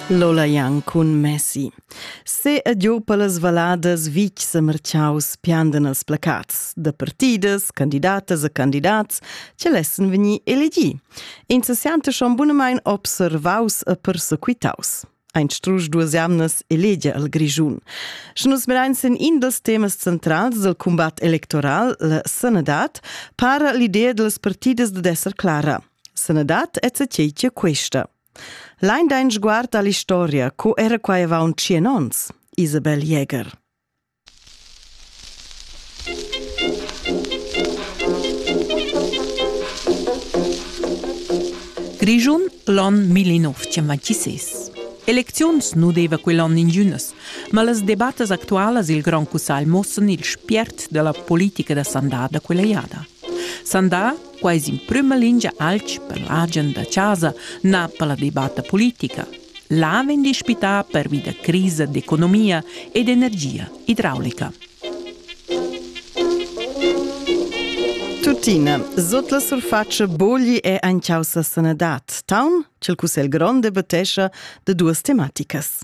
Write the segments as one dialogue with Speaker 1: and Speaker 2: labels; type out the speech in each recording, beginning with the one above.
Speaker 1: Lola Young cun Messi. Se adio per las valadas vitgs e marciaus piandan els placats de partidas, candidatas e candidats che lessen vegni elegi. In se sianta schon bunamain observaus e persequitaus. Ein strusch duas jamnas elegia al Grischun. Schnus merainsen in dels temas centrals del combat electoral, la Senadat, para l'idea de las partidas de esser clara. Senadat et se ceicia questa. Lein dein sguard all'istoria, co era quai ava un cienons, Isabel Jäger.
Speaker 2: Grischun l'an 1926. Elecziuns nu deva quell'an ningiunas, ma las debatas actualas il Gran Cussagl mossen il spiert de la politica da Sandà da quella iada. Sandà, quasi in prima linea alc per l'agenda casa, na per la debatta politica. La vendi spità per vida crisi d'economia ed energia idraulica.
Speaker 1: Tutina, sot la surfaccia bogli e anciausa Senadat, taun cel cussel grande batescia de duas tematicas.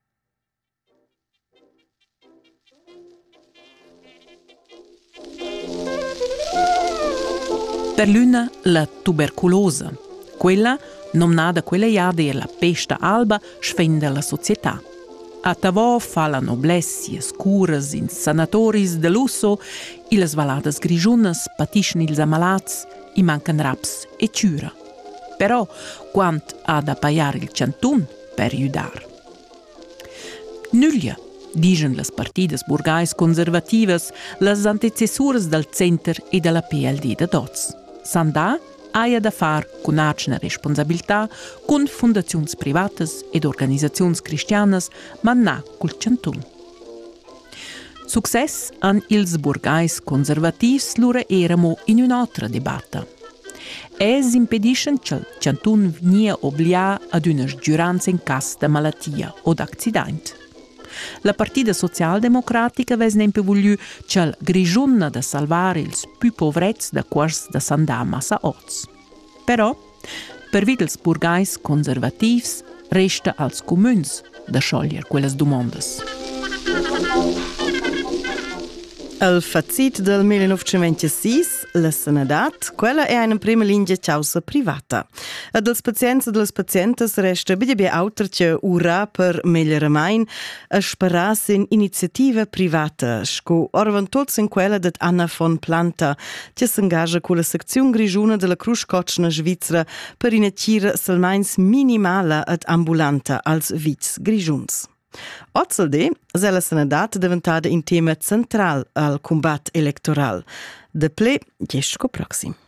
Speaker 2: Per l'una la tuberculosa, quella nomnada quella iada è la pesta alba sfenda la società. A Tavò fa la noblessia scuras in sanatoris de lusso e las valadas grigiunas patiscono ils ammalats e mancan raps e ciura. Però quant ha da pagare il ciantun per aiudar? Nuglia, dicono las partidas burgais conservativas, las antecessuras del Center e della PLD de Doz. Sandà ha da far con acna responsabilità con fondazioni privatas ed organizzazioni cristianas, ma na col ciantun. Success an ils burgais conservativs lura eramo in un'altra debatta. Es impediscen che il ciantun venia oblia ad una giuranza in cas de malattia o d'accident. La partida socialdemocratica ves nempe vogliu che il Grischun da salvare ils più povrets da quars da Sandà massa oz. Però, per vid ils burgais conservativs, resta als communs da scioglier quelles domandas.
Speaker 1: El fazit del 1926, la Senadat, quella è una prima linea causa privata. Ad els pazients e dels pazientes resta bia auterce ura per meglieramain a speras in iniziativa privata, sco orvan tots in quella dat Anna von Planta, che s'engaja con la sezione grigiuna della Cruz Cotschna Svizzera per inacire salmains minimala ad ambulanta als vits grigiuns. Ozzelde è la Senadat diventata un tema central al combat electoral. De ple, jesco proxim.